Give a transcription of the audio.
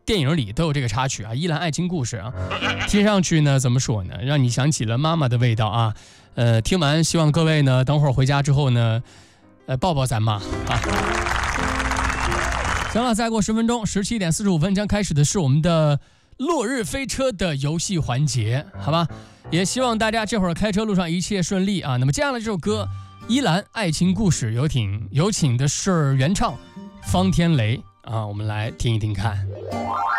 电影里都有这个插曲啊，依兰爱情故事啊，听上去呢怎么说呢，让你想起了妈妈的味道啊。听完希望各位呢等会儿回家之后呢，抱抱咱妈啊。行了，再过10分钟，17点45分将开始的是我们的落日飞车的游戏环节，好吧？也希望大家这会儿开车路上一切顺利啊。那么接下来这首歌《依兰爱情故事》有请的是原唱方天雷啊，我们来听一听看。